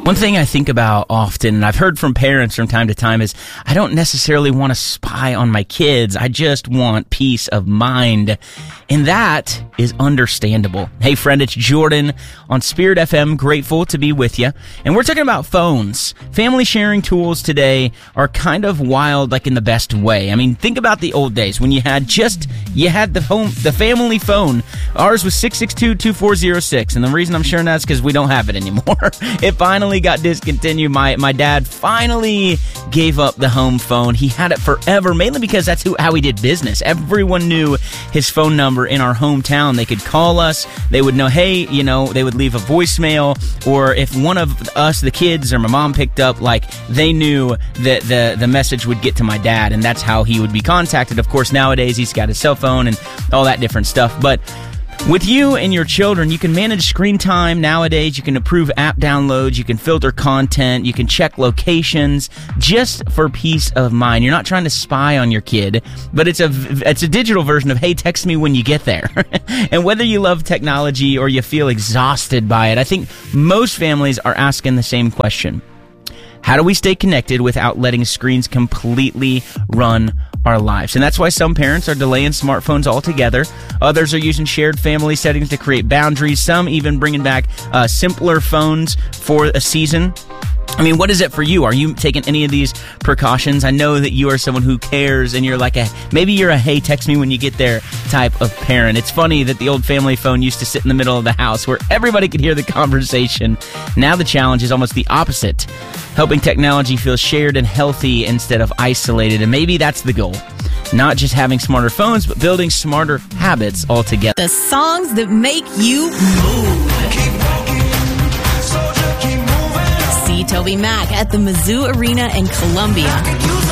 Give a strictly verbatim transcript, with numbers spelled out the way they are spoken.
One thing I think about often, and I've heard from parents from time to time, is I don't necessarily want to spy on my kids. I just want peace of mind. And that is understandable. Hey, friend, it's Jordan on Spirit F M. Grateful to be with you. And we're talking about phones. Family sharing tools today are kind of wild, like in the best way. I mean, think about the old days when you had just, you had the home, the family phone. Ours was six six two, two four zero six. And the reason I'm sharing that is because we don't have it anymore. It finally got discontinued. My my dad finally gave up the home phone. He had it forever, mainly because that's who how he did business. Everyone knew his phone number in our hometown. They could call us. They would know, hey, you know, they would leave a voicemail, or if one of us, the kids, or my mom picked up, like, they knew that the, the message would get to my dad, and that's how he would be contacted. Of course, nowadays, he's got his cell phone and all that different stuff, but with you and your children, you can manage screen time nowadays. You can approve app downloads. You can filter content. You can check locations just for peace of mind. You're not trying to spy on your kid, but it's a, it's a digital version of, hey, text me when you get there. And whether you love technology or you feel exhausted by it, I think most families are asking the same question. How do we stay connected without letting screens completely run our lives? And that's why some parents are delaying smartphones altogether. Others are using shared family settings to create boundaries. Some even bringing back uh, simpler phones for a season. I mean, what is it for you? Are you taking any of these precautions? I know that you are someone who cares, and you're like a, maybe you're a, hey, text me when you get there type of parent. It's funny that the old family phone used to sit in the middle of the house where everybody could hear the conversation. Now the challenge is almost the opposite, helping technology feel shared and healthy instead of isolated. And maybe that's the goal. Not just having smarter phones, but building smarter habits altogether. The songs that make you move. See Toby Mac at the Mizzou Arena in Columbia.